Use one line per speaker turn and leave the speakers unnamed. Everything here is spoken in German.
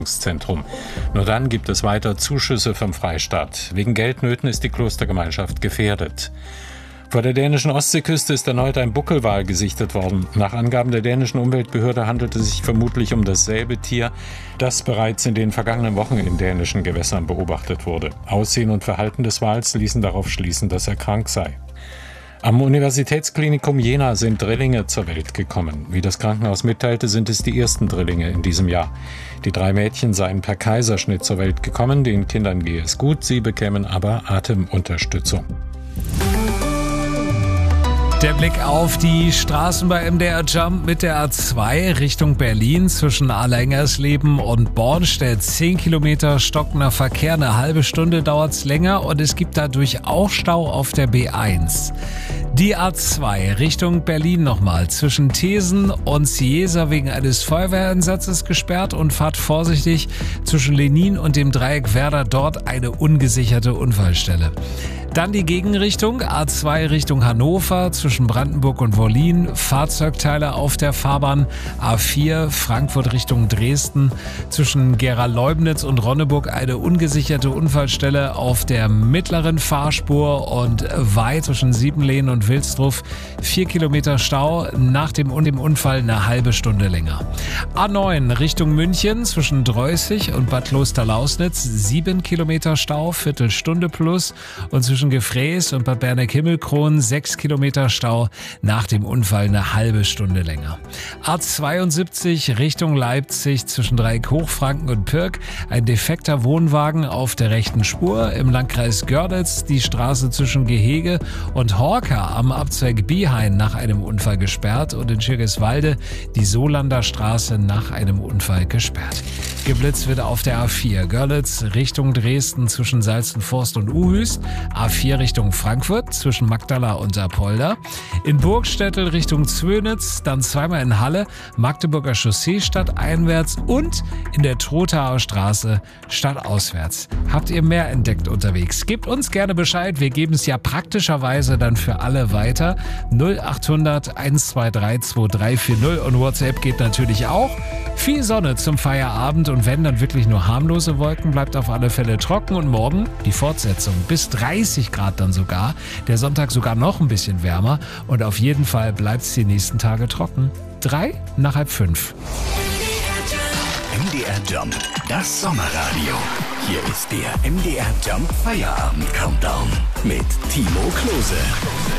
Zentrum. Nur dann gibt es weiter Zuschüsse vom Freistaat. Wegen Geldnöten ist die Klostergemeinschaft gefährdet. Vor der dänischen Ostseeküste ist erneut ein Buckelwal gesichtet worden. Nach Angaben der dänischen Umweltbehörde handelt es sich vermutlich um dasselbe Tier, das bereits in den vergangenen Wochen in dänischen Gewässern beobachtet wurde. Aussehen und Verhalten des Wals ließen darauf schließen, dass er krank sei. Am Universitätsklinikum Jena sind Drillinge zur Welt gekommen. Wie das Krankenhaus mitteilte, sind es die ersten Drillinge in diesem Jahr. Die 3 Mädchen seien per Kaiserschnitt zur Welt gekommen. Den Kindern gehe es gut, sie bekämen aber Atemunterstützung.
Der Blick auf die Straßen bei MDR Jump mit der A2 Richtung Berlin zwischen Allerhengersleben und Bornstedt. 10 Kilometer stockender Verkehr, eine halbe Stunde dauert's länger und es gibt dadurch auch Stau auf der B1. Die A2 Richtung Berlin nochmal zwischen Thesen und Ciesa wegen eines Feuerwehreinsatzes gesperrt und fahrt vorsichtig zwischen Lenin und dem Dreieck Werder, dort eine ungesicherte Unfallstelle. Dann die Gegenrichtung, A2 Richtung Hannover, zwischen Brandenburg und Wollin, Fahrzeugteile auf der Fahrbahn, A4 Frankfurt Richtung Dresden, zwischen Gera-Leubnitz und Ronneburg eine ungesicherte Unfallstelle auf der mittleren Fahrspur und weit zwischen Siebenlehn und Wilsdruff, 4 Kilometer Stau, nach dem Unfall eine halbe Stunde länger. A9 Richtung München, zwischen Dreußig und Bad Klosterlausnitz, 7 Kilometer Stau, Viertelstunde plus und zwischen Gefräß und Bad Berneck-Himmelkron 6 Kilometer Stau, nach dem Unfall eine halbe Stunde länger. A72 Richtung Leipzig zwischen Dreieck-Hochfranken und Pirk, ein defekter Wohnwagen auf der rechten Spur. Im Landkreis Görlitz die Straße zwischen Gehege und Horka am Abzweig Biehain nach einem Unfall gesperrt und in Schirgiswalde die Solander Straße nach einem Unfall gesperrt. Geblitzt wird auf der A4 Görlitz Richtung Dresden zwischen Salzenforst und Uhüst, A4 Richtung Frankfurt zwischen Magdala und Apolda, in Burgstädtel Richtung Zwönitz, dann zweimal in Halle, Magdeburger Chaussee stadteinwärts und in der Trothaer Straße stadtauswärts. Habt ihr mehr entdeckt unterwegs? Gebt uns gerne Bescheid, wir geben es ja praktischerweise dann für alle weiter. 0800 123 2340 und WhatsApp geht natürlich auch. Viel Sonne zum Feierabend und wenn dann wirklich nur harmlose Wolken, bleibt auf alle Fälle trocken und morgen die Fortsetzung. Bis 30 Grad dann sogar. Der Sonntag sogar noch ein bisschen wärmer und auf jeden Fall bleibt es die nächsten Tage trocken. 3 nach halb 5.
MDR Jump, das Sommerradio. Hier ist der MDR Jump Feierabend Countdown mit Timo Klose.